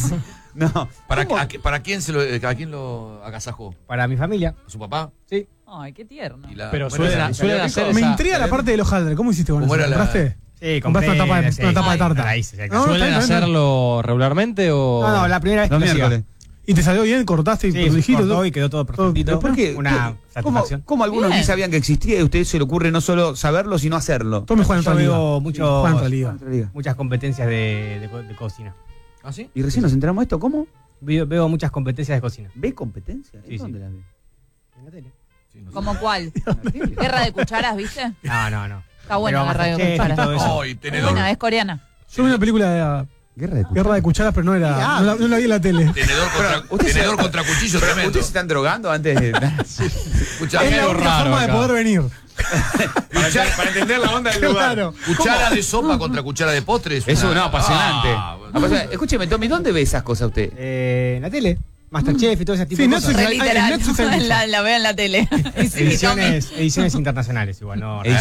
No. ¿Para, ¿Cómo? a, ¿Para quién se lo, a quién lo agasajó? Para mi familia. ¿A su papá? Sí. Ay, qué tierno. Y la- Pero bueno, suelen, esa- suelen esa- hacer Me esa- intriga la parte del hojaldre. ¿Cómo hiciste con ¿Cómo eso? era la- ¿Compraste? Sí, Compraste una tapa de, sí. una tapa de tarta. La hice, exacto. No, ¿Suelen está bien, está bien. hacerlo regularmente o...? No, no, la primera vez que Los lo hacía. miércoles. ¿Y te salió bien? ¿Cortaste y Sí, dijiste cortó todo? y quedó todo perfectito. ¿Por qué? Una ¿Qué- ¿Cómo, satisfacción. cómo algunos Bien. ni sabían que existía y a ustedes se le ocurre no solo saberlo, sino hacerlo? Tommy juega en Yo otra liga. veo mucho- Juega en otra liga. Otra liga. Muchas competencias de, de co- de cocina. ¿Ah, sí? Y recién nos enteramos de esto, ¿cómo? Veo, veo muchas competencias de cocina. ¿Ve competencia? Sí, ¿Dónde sí. la ve? ¿En la tele? Sí, no sé. ¿Cómo cuál? ¿En la tele? Guerra de cucharas, ¿viste? No, no, no. Está buena Pero Guerra de Masterchef y cucharas. todo eso. Ay, Es tenedor, buena, es coreana. Yo vi una película de Guerra de Guerra de Cucharas, pero no era. Ah, No la, no la vi en la tele. tenedor contra, usted se- tenedor contra cuchillo tremendo. ¿Ustedes se están drogando antes de...? Escuchá, Es la algo única raro forma de acá. poder venir. para, para entender la onda del lugar. Claro. cuchara de sopa contra cuchara de postres. Es una apasionante. Ah, bueno. Apasionante. Escúcheme, Tommy, ¿dónde ve esas cosas usted? Eh, en la tele. Masterchef y todo ese tipo Sí, de Netflix, cosas. Re hay- hay- literal. en Netflix hay mucho. La, la veo en la tele. Y sí, Ediciones, ediciones internacionales igual, no. Edición-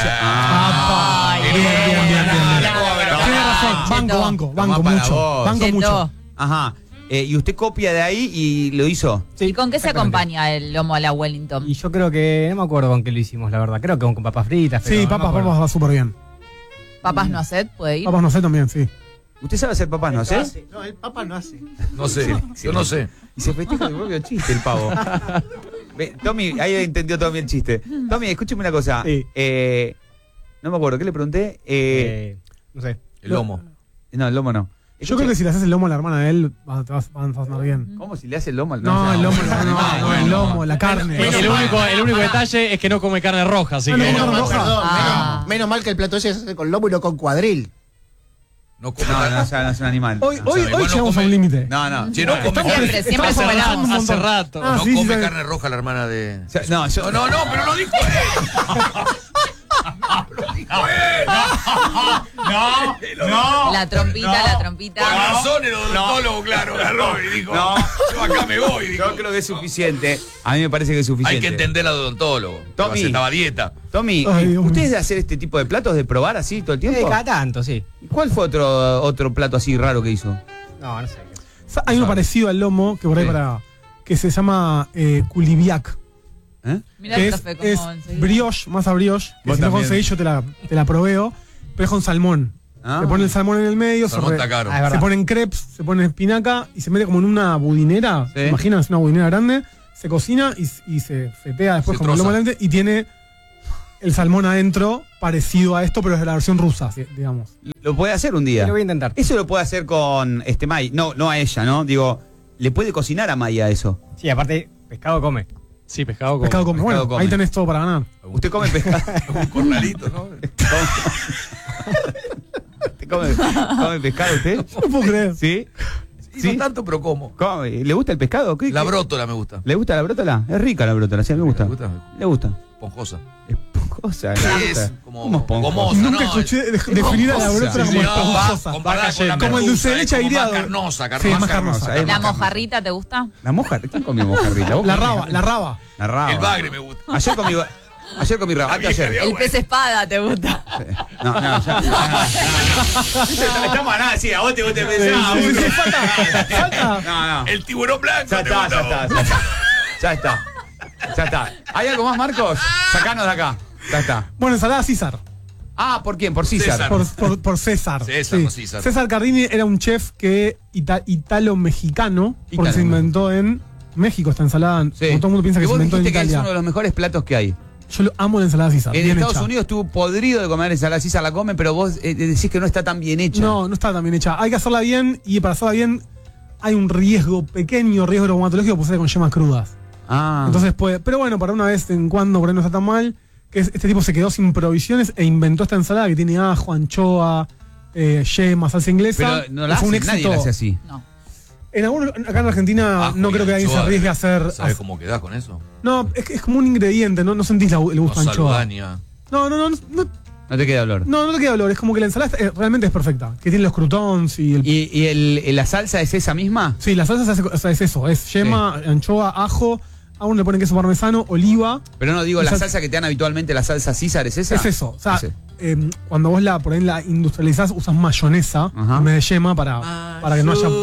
Ah, Ay, bien, bien, bien, bien, bien, bien. bien. Tienes razón. Banco, Cheto. banco, banco Tomá para mucho. vos. Banco Cheto. mucho. Ajá. Eh, ¿Y usted copia de ahí y lo hizo? ¿Y con qué se exactamente. acompaña el lomo a la Wellington? Y yo creo que, no me acuerdo con qué lo hicimos, la verdad. Creo que con, con papas fritas. pero Sí, no me papas, acuerdo. papas va súper bien. ¿Papas no haced? ¿Puede ir? Papas no sé también, sí. ¿Usted sabe hacer papás, no sé? hace. No, el papa no hace. No sé, yo no sé. Y se festeja su propio chiste el pavo. Ve, Tommy, ahí entendió Tommy el chiste. Tommy, escúcheme una cosa. Sí. Eh, no me acuerdo, ¿qué le pregunté? Eh, Eh, no sé. El lomo. no, el lomo no. Yo creo que si le haces el lomo a la hermana de él, va- te vas, van a sonar bien. ¿Cómo si le hace el lomo al No, o sea, el lomo, no, no, no, el lomo, la carne. El, el único, el único detalle es que no come carne roja, así No, que... no, Menos no, mal, roja. perdón, Ah. menos, menos mal que el plato ese se hace con lomo y no con cuadril. No come No, no, tan- o sea, no es un animal. Hoy, No, hoy, igual hoy no llegamos a come- un límite. no, no. Che, no come, Siempre, siempre Hace come rato, helado. hace rato. Ah, no sí, sí, come sí. carne roja la hermana de. O sea, no, yo, No, no, no, pero lo dijo él. Lo dijo él. no, no. La trompita, la trompita. Con razón el odontólogo, claro, agarró y dijo, No. yo acá me voy. Dijo. Yo creo que es suficiente. A mí me parece que es suficiente. Hay que entender al odontólogo. Tommy. Estaba a dieta. Tommy, Ay, Dios ¿usted mío. es de hacer este tipo de platos, de probar así todo el Eh, tiempo? cada tanto, sí. ¿Cuál fue otro, otro plato así raro que hizo? No, no sé. Hay uno parecido al lomo, que por ahí Sí. para. Que se llama eh, culibiac. ¿Eh? Mirá que el es, profe cómo es enseguida. brioche, masa brioche, que Vos si no también. conseguís yo te la, te la proveo, pero es con salmón. Ah. Se pone el salmón en el medio, se, Salmón re- está caro. Ah, es se verdad. ponen crepes, se pone espinaca y se mete como en una budinera. Sí. ¿Se imaginan? Es una budinera grande. Se cocina y, y se fetea después Se como troza. lomo adelante y tiene el salmón adentro parecido a esto, pero es de la versión rusa, sí, digamos. Lo puede hacer un día. Lo voy a intentar. Eso lo puede hacer con este May. No, no a ella, ¿no? Digo, le puede cocinar a Maya eso. Sí, aparte, pescado come. Sí, pescado con. Pescado come. pescado Bueno, come. ahí tenés todo para ganar. Usted come pescado. Un corralito, ¿no? ¿Usted come, come pescado usted? No puedo creer. ¿Sí? Y ¿Sí? no tanto, pero como. Come. ¿Le gusta el pescado? ¿Qué- La qué? brótola me gusta. ¿Le gusta la brótola? Es rica la brótola, sí, me gusta. ¿Le gusta? Le gusta. Esponjosa. Esponjosa. Sí, le es gusta. como ¿Cómo esponjosa? gomosa, Nunca ¿no? escuché de- Es definir a la esponjosa. brótola como Sí, va- esponjosa. comparada Va con la como el dulce de merluza, leche es como aireado. más carnosa, Sí, carnosa. más carnosa. es ¿La más mojarrita te gusta? ¿La mojarrita? ¿Quién comió mojarrita? ¿Vos La comés? raba, la raba. La raba. El bagre me gusta. Ayer comí, ayer comí raba. La vieja Ayer. de El pez espada te gusta. No, no, ya. Estamos a nada, sí, a vos te, vos te pensás. Sí, sí, vos- sí, falta, falta. No, no. El tiburón blanco. Ya te está, gusta, ya está, vos. ya está. Ya está. Ya está. ¿Hay algo más, Marcos? Sacanos de acá. Ya está. Bueno, ensalada César. Ah, ¿por quién? Por César. César. Por, por, por César. César, Sí. no César. César Cardini era un chef que ita- italo-mexicano, porque Italo. se inventó en México esta ensalada. Sí. Como todo el mundo piensa Y que se vos inventó en dijiste que es Italia. uno de los mejores platos que hay. Yo lo amo la ensalada César. En bien Estados hecha. Unidos estuvo podrido de comer ensalada César, la comen, pero vos eh, decís que no está tan bien hecha. No, no está tan bien hecha. Hay que hacerla bien y para hacerla bien hay un riesgo, pequeño riesgo bromatológico, pues hacer con yemas crudas. Ah. Entonces puede. Pero bueno, para una vez en cuando por ahí no está tan mal. Que es- este tipo se quedó sin provisiones e inventó esta ensalada que tiene ajo, anchoa, eh, yema, salsa inglesa. Pero no la y fue un hace, nadie éxito. la hace así. No. En algunos, acá en Argentina Ajo no y creo que alguien se anchoa, arriesgue a hacer. ¿Sabes a- cómo quedás con eso? No, es, que es como un ingrediente, no, no sentís la- el No gusto de anchoa. saludania. No, no, no, no, no, No te queda olor. no, no te queda olor. Es como que la ensalada eh, realmente es perfecta. Que tiene los croutons y el. ¿Y, y el, la salsa es esa misma? Sí, la salsa se hace- o sea, es eso: es yema, anchoa, ajo. A uno le ponen queso parmesano, oliva. Pero no digo, Y la sal- salsa que te dan habitualmente, la salsa César, ¿es esa? Es eso. O sea, Ese. eh, cuando vos la por ahí la industrializás, usas mayonesa Ajá. en vez de yema para, para que no haya.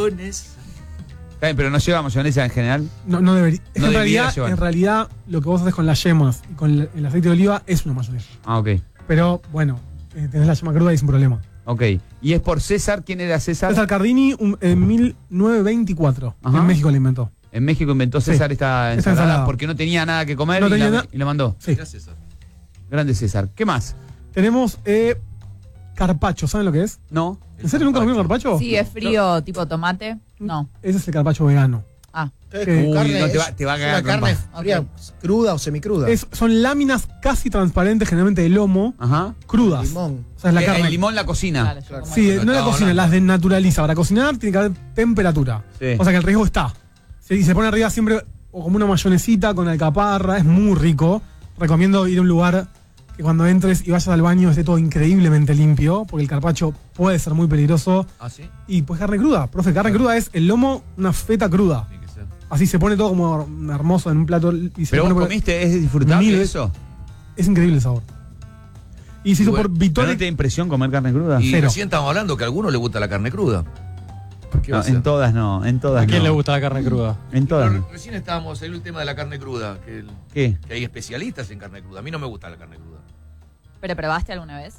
Está bien, pero no lleva mayonesa en general. No, no debería. Es que No en, debiera realidad, llevar. en realidad, lo que vos haces con las yemas y con el, el aceite de oliva es una mayonesa. Ah, ok. Pero bueno, eh, tenés la yema cruda y sin problema. Ok. ¿Y es por César? ¿Quién era César? César Cardini un- en mil novecientos veinticuatro. Ajá. En México la inventó. En México inventó Sí. César esta Esta ensalada, ensalada. porque no tenía nada que comer No y, tenía la, na- y la mandó. Sí. ¿Qué haces? Grande César. ¿Qué más? Tenemos eh, carpacho. ¿Saben lo que es? No. ¿En serio nunca comieron carpacho? Sí, es frío, tipo tomate. No. Ese es el carpacho vegano. Ah. Es Eh, con Uy, carne, no te es- va- te va a es cagar una carne trompa. fría, cruda o semicruda. Es- son láminas casi transparentes, generalmente de lomo, Ajá. crudas. Limón. O sea, es la Eh, carne. El limón la cocina. Claro, yo como Sí, eso. no la No, cocina, no. las desnaturaliza. Para cocinar tiene que haber temperatura. Sí. O sea que el riesgo está. Sí, y se pone arriba siempre o como una mayonesita con alcaparra. Es muy rico. Recomiendo ir a un lugar que cuando entres y vayas al baño esté todo increíblemente limpio, porque el carpacho puede ser muy peligroso. ¿Ah, sí? Y pues carne cruda, profe, carne cruda es el lomo, una feta cruda. Tiene que ser. Así se pone todo como hermoso en un plato y se Pero pone vos por- comiste, ¿es disfrutable Mil- eso? Es increíble el sabor. Y se hizo Bueno, por ¿Pero Vittorio. no te da impresión comer carne cruda? Y Cero. recién estábamos hablando que a alguno le gusta la carne cruda. ¿Qué va No, a ser? en todas no, en todas ¿A quién no. le gusta la carne cruda? En todas Pero no. recién estábamos, salió el tema de la carne cruda, que, el- ¿Qué? que hay especialistas en carne cruda. A mí no me gusta la carne cruda. ¿Pero probaste alguna vez?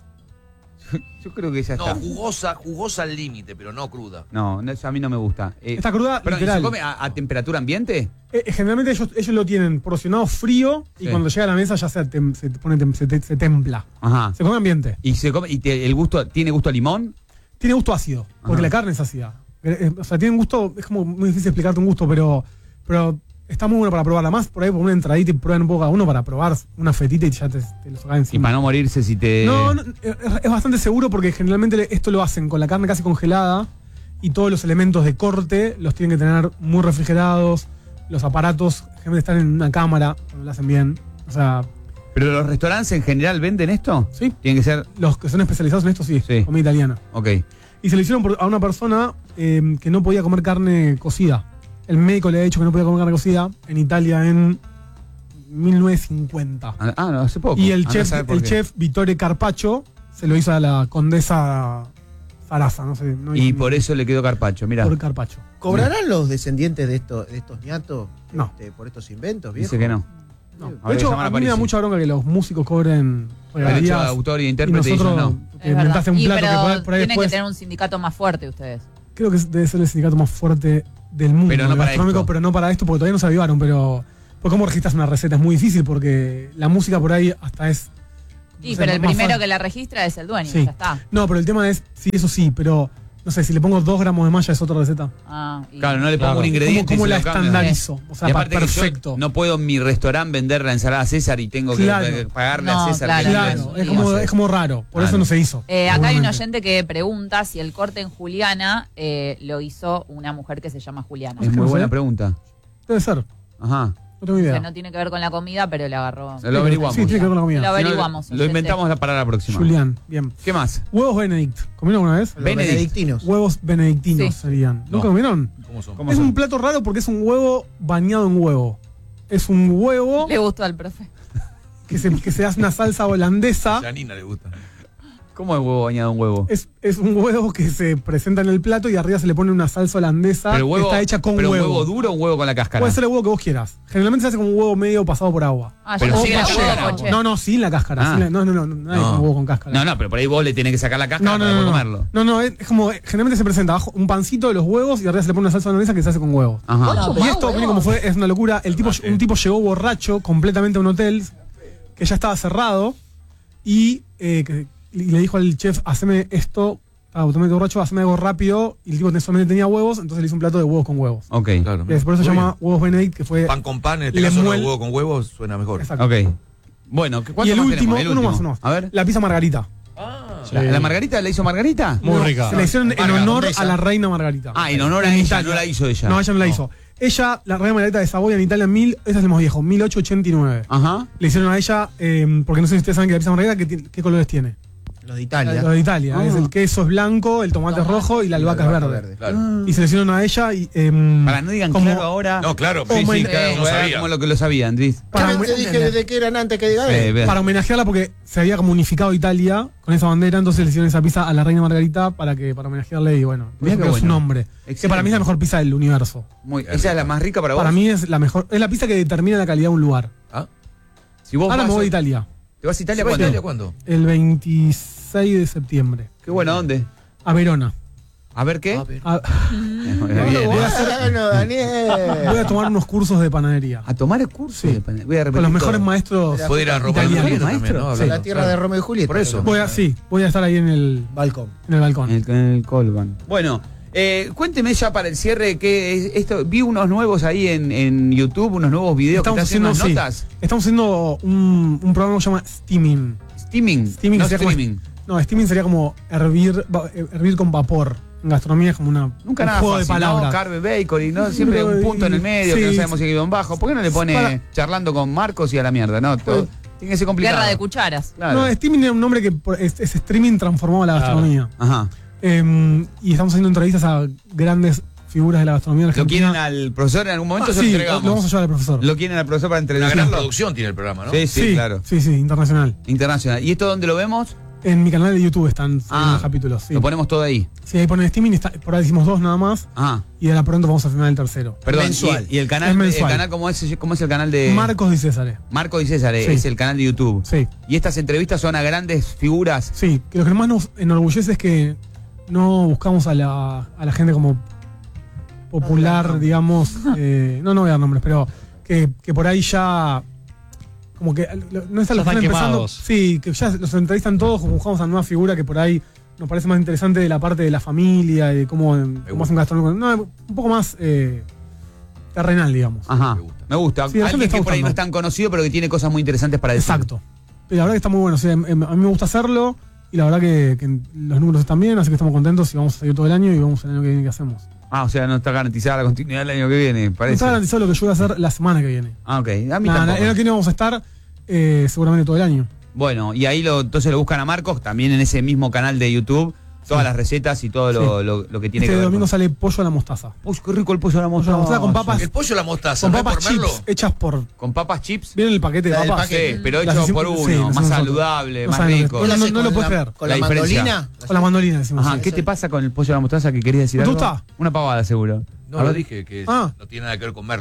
Yo creo que ya No, está. jugosa, jugosa al límite, pero no cruda. No, no, eso a mí no me gusta. Eh, Está cruda, perdón, ¿y literal. ¿se come a, a temperatura ambiente? Eh, eh, generalmente ellos, ellos lo tienen porcionado frío y Sí. cuando llega a la mesa ya se, tem- se, pone tem- se, te- se templa. Ajá. Se come ambiente. ¿Y se come y te- el gusto tiene gusto a limón? Tiene gusto ácido, porque Ajá. la carne es ácida. Eh, eh, O sea, tiene un gusto, es como muy difícil explicarte un gusto, pero, pero está muy bueno para probarla. Más por ahí por una entradita y prueban un poco cada uno para probar una fetita y ya te, te lo sacás Y encima. para no morirse si te... No, no, es, es bastante seguro porque generalmente le- esto lo hacen con la carne casi congelada y todos los elementos de corte los tienen que tener muy refrigerados. Los aparatos generalmente están en una cámara cuando lo hacen bien. O sea, ¿Pero los restaurantes en general venden esto? sí, Tienen que ser... los que son especializados en esto sí, Sí. comida italiana. Ok. Y se lo hicieron por- a una persona eh, que no podía comer carne cocida. El médico le ha dicho que no podía comer carne cocida en Italia en mil novecientos cincuenta. Ah, ah, no, hace poco. Y el Andá a chef, saber por el qué. chef Vittore Carpaccio se lo hizo a la condesa Sarasa, no sé. No Y por eso le quedó carpacho, mira. Por Carpaccio. ¿Cobrarán los descendientes de estos, de estos ñatos No. este, por estos inventos, viejo? Dice que no. No. Habría De que hecho, llamar a a mí me da Parisi. mucha bronca que los músicos cobren Derecho regalías de autor y y intérprete y ellos nosotros no. que Es verdad. inventaste un Y, plato que pero por ahí, por ahí tienen después... que tener un sindicato más fuerte ustedes. Creo que debe ser el sindicato más fuerte del mundo, Pero no el para gastronómico, esto. pero no para esto, porque todavía no se avivaron, pero... Pues cómo registras una receta es muy difícil porque la música por ahí hasta es... Sí, no sé, pero el más primero fácil. que la registra es el dueño, Sí. ya está. No, pero el tema es, sí, eso sí, pero no sé, si le pongo dos gramos de malla es otra receta. Ah, y- Claro, no le pongo Claro. un ingrediente. ¿Cómo, cómo y la se lo cambio. estandarizo? O sea, Y pa- aparte que yo perfecto. no puedo en mi restaurante vender la ensalada César y tengo que Claro. eh, pagarle No, a César. claro, que Claro, no es ¿cómo como, hacer? es como raro, por Claro. eso no se hizo. Eh, acá hay un seguramente. oyente que pregunta si el corte en Juliana eh, lo hizo una mujer que se llama Juliana. Es que muy no buena sé. pregunta. Debe ser, Ajá. no tengo O idea. sea, no tiene que ver con la comida, pero le agarró. Lo averiguamos. Sí, tiene que ver con la Lo comida. averiguamos. Si no, lo oyente. inventamos para la próxima. Julián, bien. ¿Qué más? Huevos Benedict. ¿Comieron alguna vez? Los Benedict. benedictinos. Huevos benedictinos Sí. serían. No. ¿Nunca comieron? ¿Cómo son? ¿Cómo Es son? un plato raro porque es un huevo bañado en huevo. Es un huevo Le gustó al profe. que se, que se hace una salsa holandesa. A Nina le gusta. ¿Cómo es huevo bañado en huevo? Es, es un huevo que se presenta en el plato y arriba se le pone una salsa holandesa Pero el huevo, que está hecha con pero huevo. un huevo duro o un huevo con la cáscara. Puede ser el huevo que vos quieras. Generalmente se hace con un huevo medio pasado por agua. Ah, Pero yo sin pensé la que era cáscara. huevo poché. No, no, sin la cáscara. Ah. sin la- no, no, no, no, nadie No. come huevo con cáscara. No, no, pero por ahí vos le tenés que sacar la cáscara No, no, para no, después no. comerlo. No, no, es, es como, generalmente se presenta abajo un pancito de los huevos y arriba se le pone una salsa holandesa que se hace con huevos. Ajá. No, Y esto, miren cómo fue, es una locura. El tipo, un tipo llegó borracho completamente a un hotel que ya estaba cerrado y, eh, que- y le dijo al chef, haceme esto, estaba totalmente borracho, haceme algo rápido. Y el tipo solamente tenía huevos, entonces le hizo un plato de huevos con huevos. Ok. Claro, Que por eso se muy llama bien. huevos Benedict, que fue... Pan con pan, en este Le caso no, muel- huevo con huevo suena mejor. Exacto. Ok. Bueno, ¿cuánto Y el más último, tenemos? El uno último. más, uno más. A ver. La pizza Margarita. ¿La, la Margarita la hizo Margarita? Muy No, rica. Se la hicieron en Marga, honor condesa. a la reina Margarita. Ah, en honor a En ella, Italia. no la hizo ella. No, ella no la hizo. Ella, la reina Margarita de Saboya en Italia, mil, esa es el más viejo, mil ochocientos ochenta y nueve. Ajá. Le hicieron a ella, eh, porque no sé si ustedes saben que la pizza Margarita, ¿qué, ti- qué colores tiene? Los de Italia. Los de Italia. Ah. Es el queso es blanco, el tomate es rojo y la albahaca es verde. Claro. Y se le hicieron a ella y... em, Para no digan como- claro ahora. No, claro, Oh, sí, sí, my- claro, eh, no sabía. Como lo que lo sabían, Andrés. para, ¿Qué te dije desde que eran antes que diga Sí, él? bien. para homenajearla porque se había como unificado Italia con esa bandera, entonces le hicieron esa pizza a la reina Margarita para que para homenajearle y bueno, por Mirá eso qué quedó su bueno. nombre. Que para mí es la mejor pizza del universo. Muy- ¿Esa es la más rica para vos? Para mí es la mejor, es la pizza que determina la calidad de un lugar. ¿Ah? Si vos Ahora vas me voy a a- Italia, ¿Te vas a Italia ¿Se va a cuándo? Italia cuándo? el veintiséis de septiembre, Qué bueno, ¿dónde? a Verona. A ver qué. A ver. A, Bien, voy ¿eh? a hacer- Bueno, Daniel. voy a tomar unos cursos de panadería. A tomar el curso. Sí. de pan- Voy a repetir Con los mejores todo. maestros. Puede ir a Romeo y italianos. Julieta también, Maestro. ¿no? Sí. Hablando, La tierra claro. de Romeo y Julieta. Por eso. Voy a, sí, voy a estar ahí en el, Balcón. en el balcón. En el, en el Colban. Bueno, eh, cuénteme ya para el cierre que es esto. Vi unos nuevos ahí en, en YouTube, unos nuevos videos Estamos que están haciendo haciendo, unas sí, notas. estamos haciendo un, un programa que se llama Steaming. Steaming. Steaming no sería como- streaming. No, steaming sería como hervir, va- eh, hervir con vapor. En gastronomía es como una, Nunca un nada juego de fácil, ¿no? palabras. Carve bacon y no siempre un punto en el medio que no Sí, sabemos si sí. hay guión bajo. ¿Por qué no le pone Para- charlando con Marcos y a la mierda? No, todo, tiene que ser complicado. Guerra de cucharas. Claro. No, steaming es un nombre que por- es, es streaming transformado a la Claro. gastronomía. Ajá. Eh, y estamos haciendo entrevistas a grandes figuras de la gastronomía ¿Lo argentina. quieren al profesor en algún momento? Ah, se lo sí, entregamos. lo vamos a llevar al profesor. Lo quieren al profesor para Una entrevistarlo. gran producción tiene el programa, ¿no? Sí, sí, claro. Sí, sí, internacional. Internacional. ¿Y esto dónde lo vemos? En mi canal de YouTube están Ah, saliendo los capítulos. Sí. Lo ponemos todo ahí. Sí, ahí ponen streaming, está- por ahí hicimos dos nada más. Ah, Y ahora pronto vamos a filmar el tercero. perdón. Mensual. ¿Y, y el canal, Es el mensual. canal cómo es, cómo es el canal de Marcos y César. Marco y César? Sí. Es el canal de YouTube. Sí, Y estas entrevistas son a grandes figuras. sí. Que lo que más nos enorgullece es que no buscamos a la, a la gente como popular, digamos. eh, no, no voy a dar nombres, pero que, que por ahí ya. Como que lo- no están Ya los que están están empezando. quemados. Sí, que ya los entrevistan todos, como buscamos a una nueva figura que por ahí nos parece más interesante de la parte de la familia, de cómo, cómo hacen gastronómico. No, un poco más eh, terrenal, digamos. Ajá. Me gusta. Sí, a la gente Alguien le está que por ahí no es gustando. tan conocido, pero que tiene cosas muy interesantes para decir. Exacto. Y la verdad que está muy bueno. O sea, em- em- a mí me gusta hacerlo y la verdad que, que los números están bien, así que estamos contentos y vamos a seguir todo el año y vamos el año que viene que hacemos. Ah, o sea, no está garantizada la continuidad del año que viene, No parece. está garantizado lo que yo voy a hacer la semana que viene. Ah, ok. A mí Nada, tampoco. el año que viene vamos a estar eh, seguramente todo el año. Bueno, y ahí lo, entonces lo buscan a Marcos, también en ese mismo canal de YouTube, todas Sí. las recetas y todo lo, Sí. lo- lo que tiene Este que ver. domingo con- sale pollo a la mostaza. Uy, qué rico el pollo a la Pollo a la mostaza. mostaza con papas, El pollo a la mostaza, con ¿no es papas por verlo? chips hechas por. Con papas chips. ¿Viene el paquete de La del papas? paquete. Sí, pero Las hecho hicimos- por sí, uno, las más hacemos nosotros. saludable, No más saben lo que- rico. no, no, haces no lo con puedes la- creer. Con La la, diferencia. mandolina. Con la mandolina decimos. Ajá, sí. ¿qué te pasa con el pollo a la mostaza que querías decir ¿No te algo? gusta? Una pavada, seguro. No, A lo ver. dije, que Ah. no tiene nada que ver con verlo.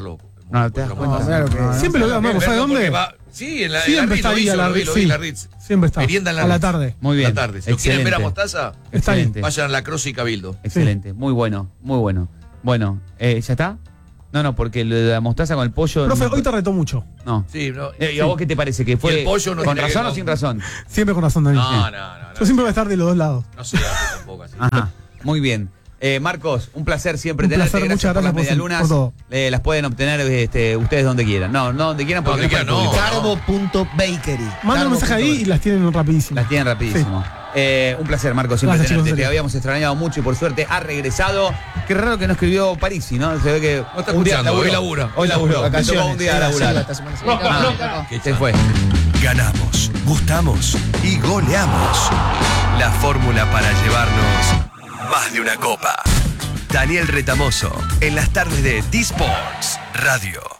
No, te das cuenta. No, claro que- No, no. Siempre lo veo a Marcos, ¿sabe Porque dónde? va- Sí, en la, en la Siempre Ritz, está lo ahí vi, a la lo vi, Ritz, lo vi en sí. la Ritz. Siempre está. Merienda en la A la Ritz. tarde. Muy bien. A la tarde. Si lo quieren ver a Excelente. Mostaza, Está ahí. Excelente. vayan a la Cross y Cabildo. Excelente. Muy bueno, muy bueno. Bueno, eh, ¿ya está? No, no, porque lo de la mostaza con el pollo. Profe, no, hoy te retó mucho. no. Sí, no, Eh, ¿Y a vos qué te parece? ¿Que fue el pollo no con tiene razón que- o sin razón? Siempre con razón, Dani. no, no, no, no. Yo siempre voy a estar de los dos lados. No se hace tampoco así. Ajá. Muy bien. Eh, Marcos, un placer siempre Un tenerte. placer, Gracias muchas por las gracias por- medialunas. por todo. Eh, las pueden obtener este, ustedes donde quieran. No, no donde quieran porque Donde no, es para el quieran, no. público. Carbo.bakery. Manda un mensaje ahí y las tienen rapidísimo. Las tienen rapidísimo. Eh, un placer, Marcos, siempre Gracias, tenerte. chicos, en Te serio. habíamos extrañado mucho y por suerte ha regresado. Qué raro que no escribió Parisi, ¿no? Se ve que No está un día escuchando, laburó. hoy labura. Hoy laburó. Le Vacaciones. tocó un día a Era laburar. selva esta semana, sí. Ah, se fue. Ganamos, gustamos y goleamos. La fórmula para llevarnos más de una copa. Daniel Retamoso en las tardes de D-Sports Radio.